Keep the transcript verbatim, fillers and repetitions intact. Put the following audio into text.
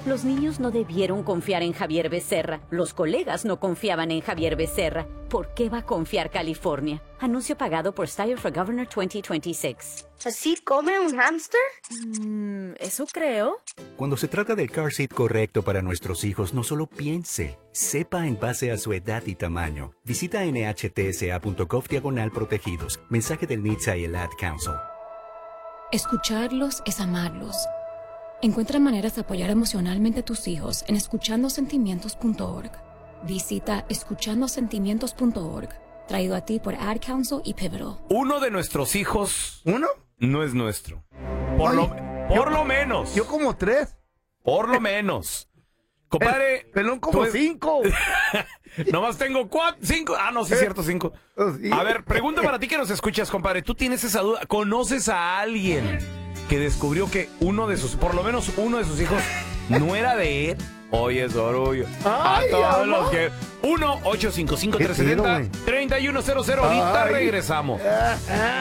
Los niños no debieron confiar en Javier Becerra. Los colegas no confiaban en Javier Becerra. ¿Por qué va a confiar California? Anuncio pagado por Style for Governor veinte veintiséis. ¿Así come un hámster? Mm, eso creo. Cuando se trata del car seat correcto para nuestros hijos, no solo piense, sepa en base a su edad y tamaño. Visita nhtsa.gov diagonal protegidos. Mensaje del N H T S A y el Ad Council. Escucharlos es amarlos. Encuentra maneras de apoyar emocionalmente a tus hijos en escuchando sentimientos punto org. Visita escuchando sentimientos punto org. Traído a ti por Ad Council y Pivotal. Uno de nuestros hijos... ¿Uno? No es nuestro. Por, Ay, lo, por yo, lo menos. Yo como tres. Por lo menos. Compadre... El, pelón como es... cinco. Nomás tengo cuatro, cinco. Ah, no, sí es cierto, cinco. Oh, sí. A ver, pregunta para ti que nos escuchas, compadre. ¿Tú tienes esa duda? ¿Conoces a alguien que descubrió que uno de sus, por lo menos uno de sus hijos, no era de él? Oye, Sorullo. Ay, a todos amor. los que... uno ocho cinco cinco tres siete cero tres uno cero cero. Ahorita Ay. regresamos.